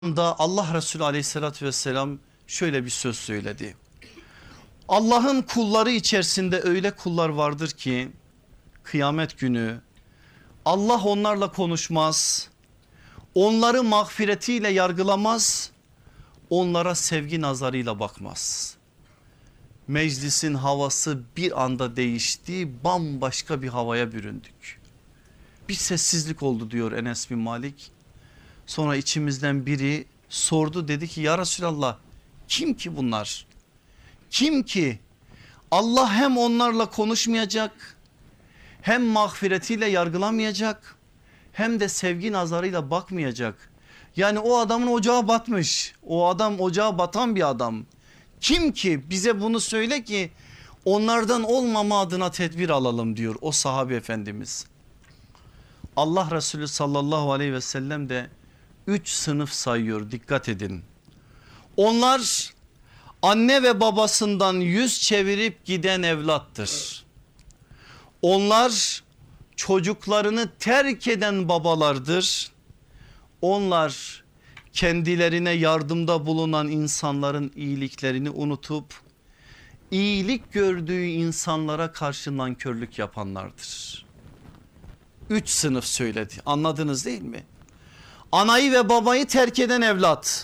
da Allah Resulü aleyhissalatü vesselam şöyle bir söz söyledi. Allah'ın kulları içerisinde öyle kullar vardır ki kıyamet günü Allah onlarla konuşmaz, onları mağfiretiyle yargılamaz, onlara sevgi nazarıyla bakmaz. Meclisin havası bir anda değişti, bambaşka bir havaya büründük. Bir sessizlik oldu diyor Enes bin Malik. Sonra içimizden biri sordu, dedi ki ya Resulallah, kim ki bunlar? Kim ki Allah hem onlarla konuşmayacak, hem mağfiretiyle yargılamayacak, hem de sevgi nazarıyla bakmayacak. Yani o adamın ocağı batmış, o adam ocağı batan bir adam. Kim ki bize bunu söyle ki onlardan olmama adına tedbir alalım diyor o sahabe efendimiz. Allah Resulü sallallahu aleyhi ve sellem de 3 sınıf sayıyor, dikkat edin. Onlar anne ve babasından yüz çevirip giden evlattır. Onlar çocuklarını terk eden babalardır. Onlar kendilerine yardımda bulunan insanların iyiliklerini unutup iyilik gördüğü insanlara karşı nankörlük yapanlardır. 3 sınıf söyledi, anladınız değil mi? Anayı ve babayı terk eden evlat,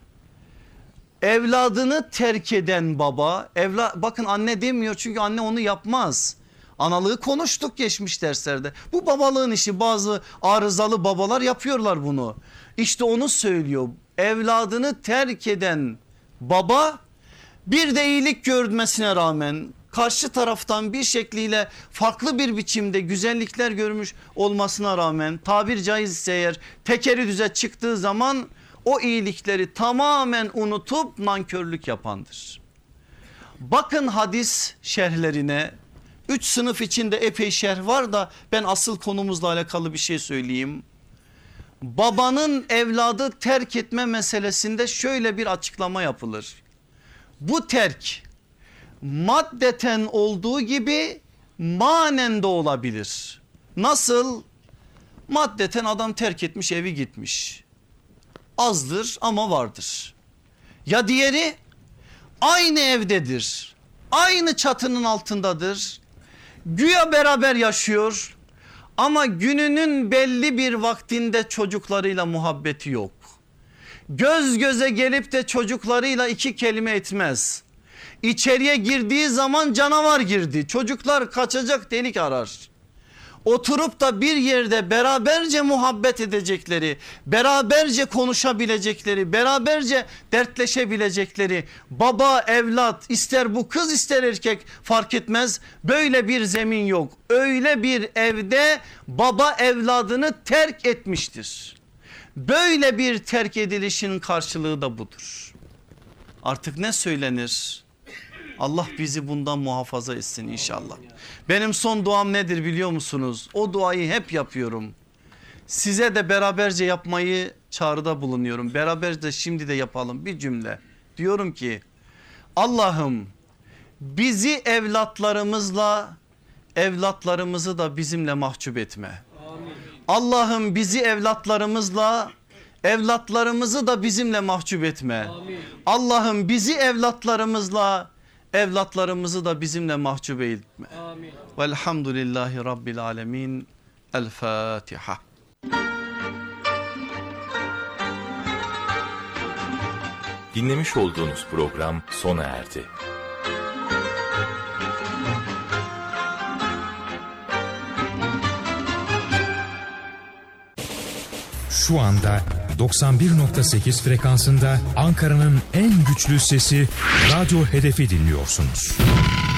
evladını terk eden baba, bakın anne demiyor çünkü anne onu yapmaz. Analığı konuştuk geçmiş derslerde. Bu babalığın işi, bazı arızalı babalar yapıyorlar bunu. İşte onu söylüyor. Evladını terk eden baba, bir de iyilik görmesine rağmen karşı taraftan bir şekliyle farklı bir biçimde güzellikler görmüş olmasına rağmen, tabir caizse eğer, tekeri düze çıktığı zaman o iyilikleri tamamen unutup nankörlük yapandır. Bakın hadis şerhlerine. 3 sınıf içinde epey şerh var da ben asıl konumuzla alakalı bir şey söyleyeyim. Babanın evladı terk etme meselesinde şöyle bir açıklama yapılır. Bu terk maddeten olduğu gibi manen de olabilir. Nasıl? Maddeten adam terk etmiş, evi gitmiş. Azdır ama vardır. Ya diğeri aynı evdedir, aynı çatının altındadır. Güya beraber yaşıyor ama gününün belli bir vaktinde çocuklarıyla muhabbeti yok. Göz göze gelip de çocuklarıyla 2 kelime etmez. İçeriye girdiği zaman canavar girdi. Çocuklar kaçacak delik arar. Oturup da bir yerde beraberce muhabbet edecekleri, beraberce konuşabilecekleri, beraberce dertleşebilecekleri, baba evlat, ister bu kız ister erkek fark etmez, böyle bir zemin yok. Öyle bir evde baba evladını terk etmiştir. Böyle bir terk edilişin karşılığı da budur. Artık ne söylenir? Allah bizi bundan muhafaza etsin inşallah. Benim son duam nedir biliyor musunuz? O duayı hep yapıyorum. Size de beraberce yapmayı çağrıda bulunuyorum. Beraberce şimdi de yapalım bir cümle. Diyorum ki Allah'ım bizi evlatlarımızla, evlatlarımızı da bizimle mahcup etme. Allah'ım bizi evlatlarımızla, evlatlarımızı da bizimle mahcup etme. Allah'ım bizi evlatlarımızla, evlatlarımızı da bizimle mahcup etme. Velhamdülillahi Rabbil alemin. El Fatiha. Dinlemiş olduğunuz program sona erdi. Şu anda 91.8 frekansında Ankara'nın en güçlü sesi Radyo Hedef'i dinliyorsunuz.